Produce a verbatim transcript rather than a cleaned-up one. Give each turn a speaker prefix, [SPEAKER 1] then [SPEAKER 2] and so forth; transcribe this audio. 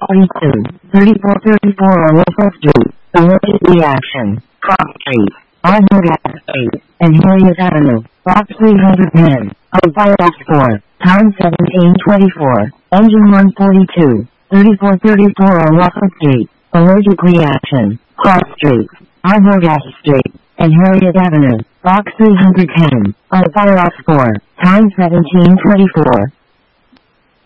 [SPEAKER 1] forty-two, thirty-four thirty-four Olympic Street, Allergic Reaction, Cross Street, Arnold Street, and Harriet Avenue, Box three hundred ten, Elvira four, Time seventeen twenty-four, Engine one forty-two, thirty-four thirty-four Olympic Street, Allergic Reaction, Cross Street, Arnold Street, and Harriet Avenue, Box three hundred ten, Elvira four, Time seventeen twenty-four.